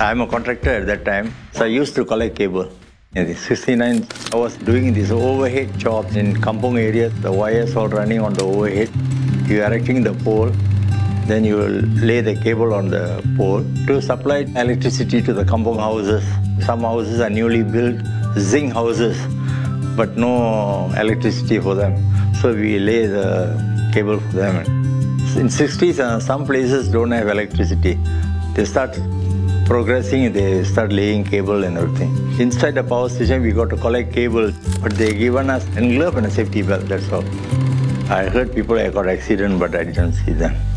I'm a contractor at that time, so I used to collect cable. In the 69, I was doing these overhead jobs in Kampong area. The wires all running on the overhead. You're erecting the pole, then you will lay the cable on the pole to supply electricity to the Kampong houses. Some houses are newly built, zinc houses, but no electricity for them. So we lay the cable for them. In 60s, some places don't have electricity. They start progressing, they start laying cable and everything. Inside the power station, we got to collect cable, but they given us a glove and a safety belt, that's all. I heard people got accident, but I didn't see them.